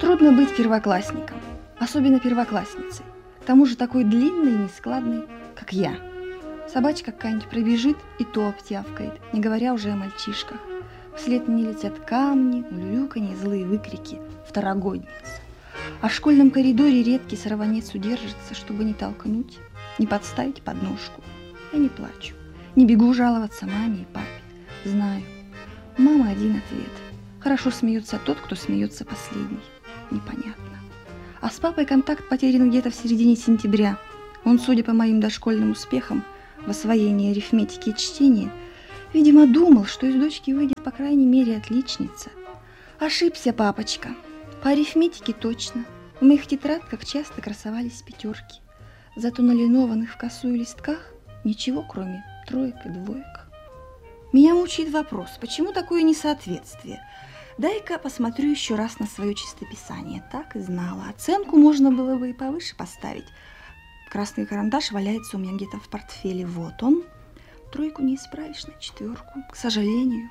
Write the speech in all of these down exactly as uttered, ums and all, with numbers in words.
Трудно быть первоклассником, особенно первоклассницей, к тому же такой длинной и нескладной, как я. Собачка какая-нибудь пробежит и то обтявкает, не говоря уже о мальчишках. Вслед мне летят камни, улюлюканье, злые выкрики «второгодница». А в школьном коридоре редкий сорванец удержится, чтобы не толкнуть, не подставить подножку. Я не плачу, не бегу жаловаться маме и папе. Знаю, у мамы один ответ. Хорошо смеется тот, кто смеется последний. Непонятно. А с папой контакт потерян где-то в середине сентября. Он, судя по моим дошкольным успехам в освоении арифметики и чтения, видимо, думал, что из дочки выйдет, по крайней мере, отличница. Ошибся папочка. По арифметике точно. В моих тетрадках часто красовались пятерки. Зато на линованных в косую листках ничего, кроме троек и двоек. Меня мучает вопрос, почему такое несоответствие? Дай-ка посмотрю еще раз на свое чистописание. Так и знала. Оценку можно было бы и повыше поставить. Красный карандаш валяется у меня где-то в портфеле. Вот он. Тройку не исправишь на четверку, к сожалению.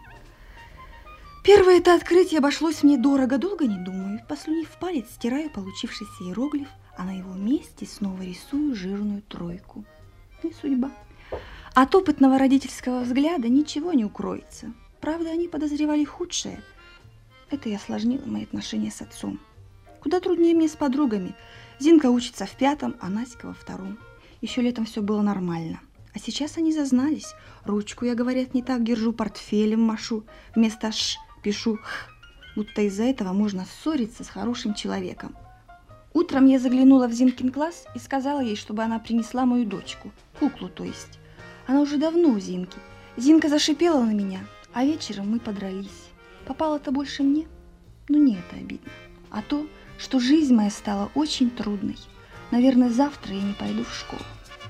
Первое это открытие обошлось мне дорого. Долго не думаю. Послюнив палец, стираю получившийся иероглиф, а на его месте снова рисую жирную тройку. И судьба. От опытного родительского взгляда ничего не укроется. Правда, они подозревали худшее. Это и осложнило мои отношения с отцом. Куда труднее мне с подругами. Зинка учится в пятом, а Наська во втором. Еще летом все было нормально. А сейчас они зазнались. Ручку я, говорят, не так держу, портфелем машу. Вместо «ш» пишу «х». Будто из-за этого можно ссориться с хорошим человеком. Утром я заглянула в Зинкин класс и сказала ей, чтобы она принесла мою дочку. Куклу, то есть. Она уже давно у Зинки. Зинка зашипела на меня, а вечером мы подрались. Попало-то больше мне, но не это обидно. А то, что жизнь моя стала очень трудной. Наверное, завтра я не пойду в школу.